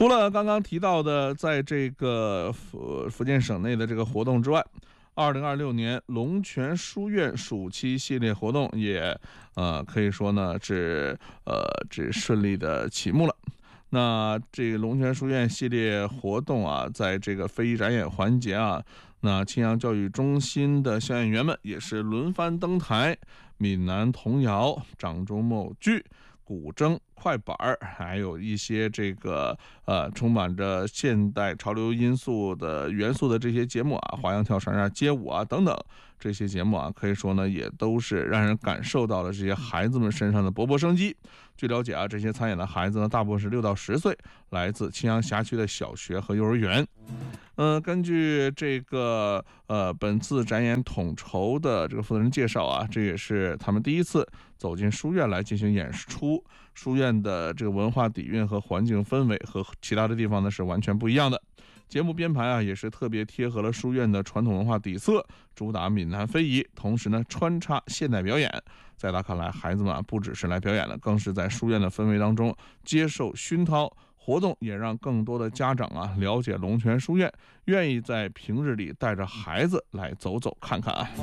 除了刚刚提到的在这个福建省内的这个活动之外，2026年龙泉书院暑期系列活动也可以说呢这顺利的启幕了。那这个龙泉书院系列活动啊，在这个非遗展演环节啊，那青阳教育中心的小演员们也是轮番登台，闽南童谣、掌中默剧、古筝、快板还有一些这个充满着现代潮流因素的元素的这些节目啊，花样跳绳啊、街舞啊等等，这些节目啊，可以说呢也都是让人感受到了这些孩子们身上的勃勃生机。据了解啊，这些参演的孩子呢，大部分是6到10岁，来自青阳辖区的小学和幼儿园。根据这个本次展演统筹的这个负责人介绍啊，这也是他们第一次走进书院来进行演出。书院的这个文化底蕴和环境氛围和其他的地方呢是完全不一样的。节目编排啊也是特别贴合了书院的传统文化底色，主打闽南非遗，同时呢穿插现代表演。在他看来，孩子们不只是来表演了，更是在书院的氛围当中接受熏陶。活动也让更多的家长啊了解龙泉书院，愿意在平日里带着孩子来走走看看啊。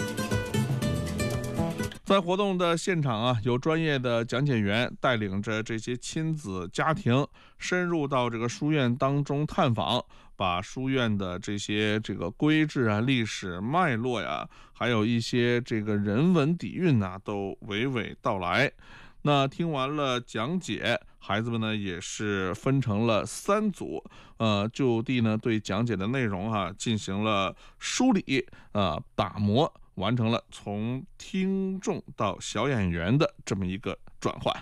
在活动的现场啊，有专业的讲解员带领着这些亲子家庭深入到这个书院当中探访，把书院的这些规制啊、历史脉络呀，还有一些这个人文底蕴啊，都娓娓道来。那听完了讲解，孩子们呢也是分成了3组，就地呢对讲解的内容进行了梳理，打磨，完成了从听众到小演员的这么一个转换。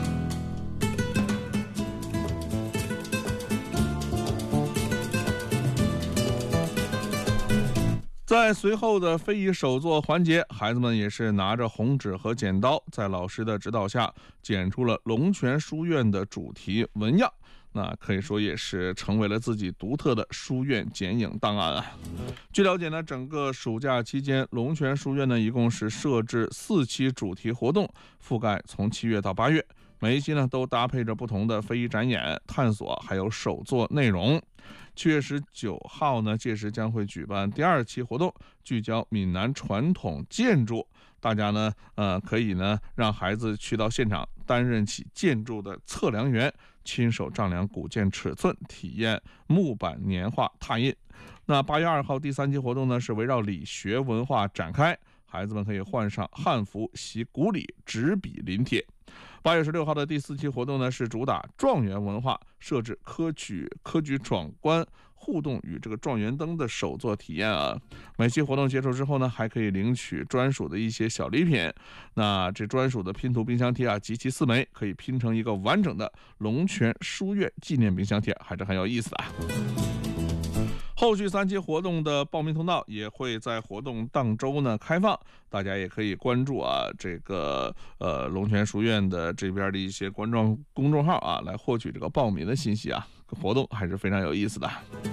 在随后的非遗手作环节，孩子们也是拿着红纸和剪刀，在老师的指导下剪出了龙泉书院的主题纹样，那可以说也是成为了自己独特的书院剪影档案啊。据了解呢，整个暑假期间，龙泉书院呢一共是设置4期主题活动，覆盖从7月到8月，每一期呢都搭配着不同的非遗展演、探索还有手作内容。7月19号呢，届时将会举办第2期活动，聚焦闽南传统建筑。大家呢，可以呢让孩子去到现场，担任起建筑的测量员，亲手丈量古建尺寸，体验木板年画拓印。那8月2号第3期活动呢，是围绕理学文化展开。孩子们可以换上汉服，习古礼，执笔临帖。8月16号的第4期活动呢，是主打状元文化，设置科举闯关互动与这个状元灯的手作体验啊。每期活动结束之后呢，还可以领取专属的一些小礼品。那这专属的拼图冰箱贴啊，集齐4枚，可以拼成一个完整的龙泉书院纪念冰箱贴，还是很有意思的啊。后续3期活动的报名通道也会在活动当周呢开放，大家也可以关注这个龙泉书院的这边的一些公众号啊，来获取这个报名的信息啊。活动还是非常有意思的。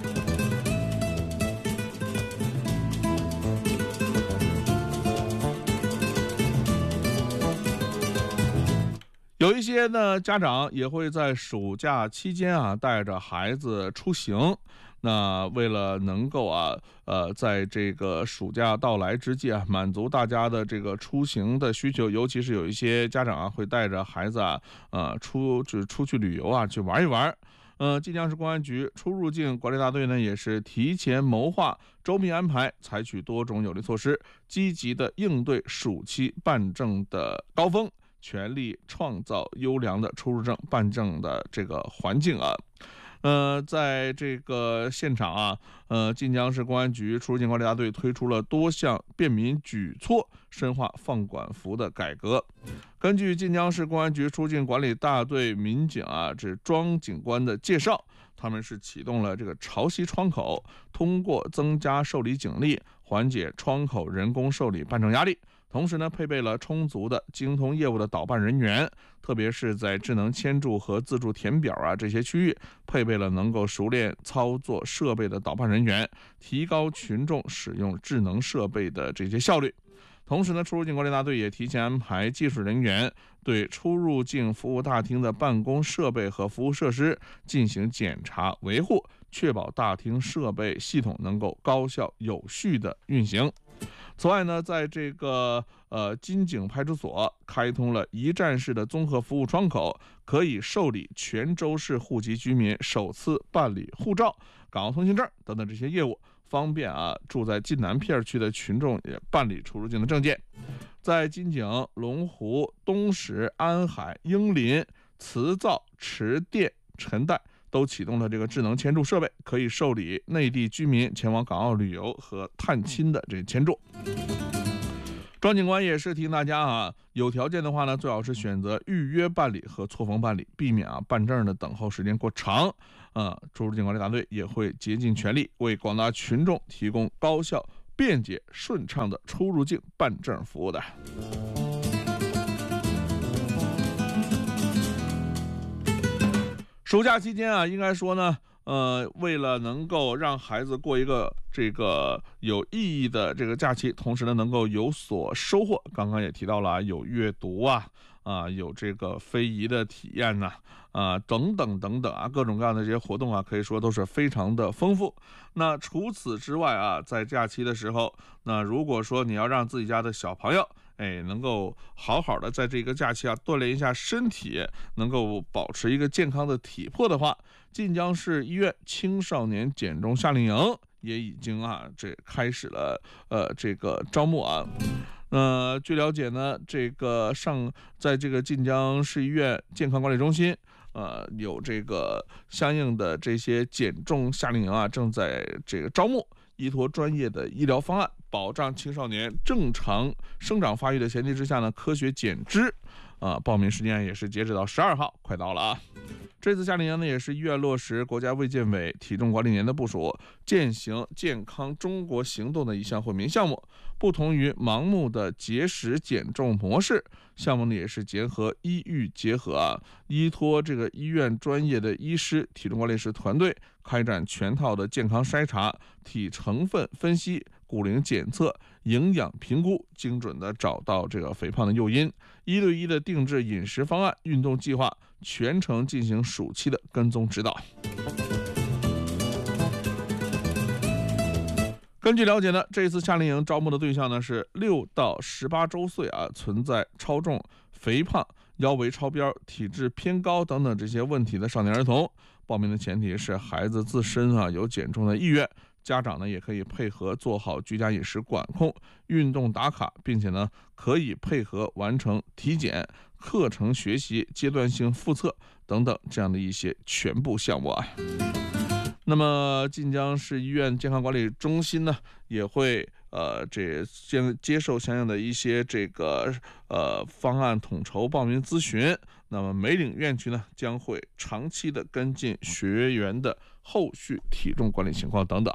有一些呢家长也会在暑假期间带着孩子出行。那为了能够在这个暑假到来之际满足大家的这个出行的需求，尤其是有一些家长会带着孩子出去旅游去玩一玩。晋江市公安局出入境管理大队呢也是提前谋划，周密安排，采取多种有力措施，积极的应对暑期办证的高峰，全力创造优良的出入证办证的这个环境啊。在这个现场晋江市公安局出入境管理大队推出了多项便民举措，深化放管服的改革。根据晋江市公安局出入境管理大队民警这庄警官的介绍，他们是启动了这个潮汐窗口，通过增加受理警力，缓解窗口人工受理办证压力。同时呢，配备了充足的精通业务的导办人员，特别是在智能签注和自助填表这些区域，配备了能够熟练操作设备的导办人员，提高群众使用智能设备的这些效率。 同时呢，出入境管理大队也提前安排技术人员对出入境服务大厅的办公设备和服务设施进行检查维护，确保大厅设备系统能够高效有序的运行。此外呢，在这个金井派出所开通了一站式的综合服务窗口，可以受理全州市户籍居民首次办理护照、港澳通行证等等这些业务，方便住在晋南片区的群众也办理出入境的证件。在金井、龙湖、东石、安海、英林、慈灶、池店、陈岱都启动了这个智能签注设备，可以受理内地居民前往港澳旅游和探亲的这签注。庄警官也是提醒大家有条件的话呢，最好是选择预约办理和错峰办理，避免办证的等候时间过长。出入境管理大队也会竭尽全力为广大群众提供高效、便捷、顺畅的出入境办证服务的。暑假期间应该说呢，为了能够让孩子过一个这个有意义的这个假期，同时呢能够有所收获，刚刚也提到了有阅读有这个非遗的体验等等等等各种各样的这些活动可以说都是非常的丰富。那除此之外在假期的时候，那如果说你要让自己家的小朋友能够好好的在这个假期锻炼一下身体，能够保持一个健康的体魄的话，晋江市医院青少年减重夏令营也已经这开始了这个招募据了解呢，在这个晋江市医院健康管理中心有这个相应的这些减重夏令营正在这个招募，依托专业的医疗方案，保障青少年正常生长发育的前提之下呢，科学减脂报名时间也是截止到12号，快到了这次夏令营呢，也是医院落实国家卫健委体重管理年的部署，践行健康中国行动的一项惠民项目。不同于盲目的节食减重模式，项目呢也是结合医育结合依托这个医院专业的医师、体重管理师团队，开展全套的健康筛查、体成分分析、骨龄检测、营养评估，精准的找到这个肥胖的诱因，一对一的定制饮食方案、运动计划，全程进行暑期的跟踪指导。根据了解呢，这一次夏令营招募的对象呢是6到18周岁存在超重、肥胖、腰围超标、体质偏高等等这些问题的少年儿童。报名的前提是孩子自身有减重的意愿，家长呢也可以配合做好居家饮食管控、运动打卡，并且呢可以配合完成体检、课程学习、阶段性复测等等这样的一些全部项目那么晋江市医院健康管理中心呢，也会接受相应的一些这个方案统筹报名咨询。那么每领院区呢，将会长期的跟进学员的后续体重管理情况等等。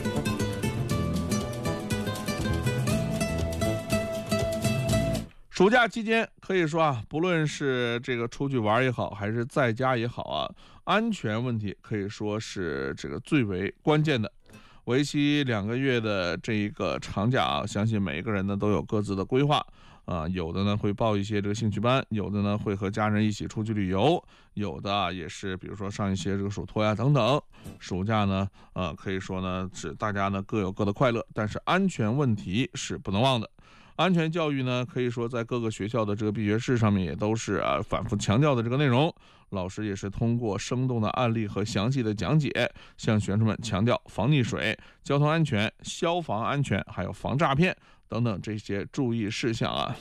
暑假期间可以说不论是这个出去玩也好，还是在家也好安全问题可以说是这个最为关键的。为期2个月的这一个长假相信每一个人呢都有各自的规划有的呢会报一些这个兴趣班，有的呢会和家人一起出去旅游，有的也是比如说上一些这个手托等等。暑假呢可以说呢是大家呢各有各的快乐，但是安全问题是不能忘的。安全教育呢，可以说在各个学校的这个闭学式上面也都是反复强调的这个内容。老师也是通过生动的案例和详细的讲解，向学生们强调防溺水、交通安全、消防安全，还有防诈骗等等这些注意事项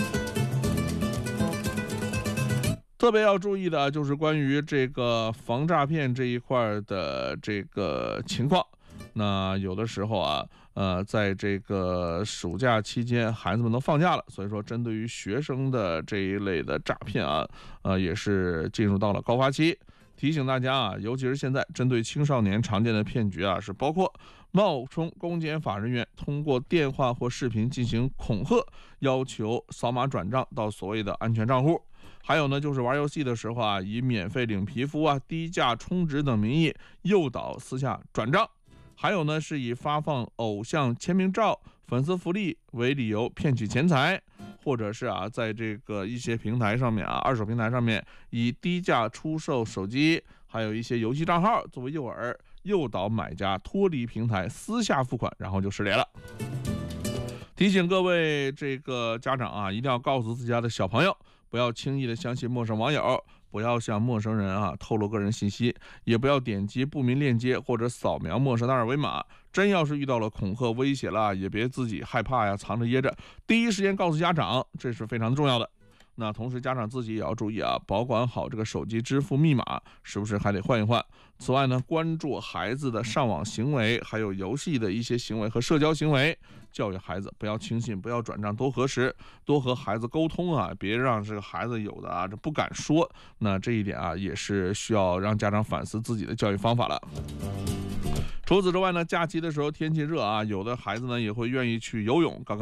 特别要注意的就是关于这个防诈骗这一块的这个情况。那有的时候在这个暑假期间，孩子们都放假了，所以说针对于学生的这一类的诈骗也是进入到了高发期。提醒大家尤其是现在针对青少年常见的骗局是包括冒充公检法人员，通过电话或视频进行恐吓，要求扫码转账到所谓的安全账户。还有呢，就是玩游戏的时候以免费领皮肤低价充值等名义诱导私下转账。 还有呢，是以发放偶像签名照、粉丝福利为理由骗取钱财，或者是在这个一些平台上面二手平台上面以低价出售手机，还有一些游戏账号作为诱饵，诱导买家脱离平台私下付款，然后就失联了。提醒各位这个家长一定要告诉自家的小朋友，不要轻易的相信陌生网友，不要向陌生人透露个人信息，也不要点击不明链接或者扫描陌生的二维码。真要是遇到了恐吓威胁了，也别自己害怕藏着掖着，第一时间告诉家长，这是非常重要的。那同时家长自己也要注意保管好这个手机支付密码，是不是还得换一换？此外呢，关注孩子的上网行为，还有游戏的一些行为和社交行为，教育孩子不要轻信，不要转账，多核实，多和孩子沟通别让这个孩子有的这不敢说。那这一点也是需要让家长反思自己的教育方法了。除此之外呢，假期的时候天气热有的孩子呢也会愿意去游泳。刚刚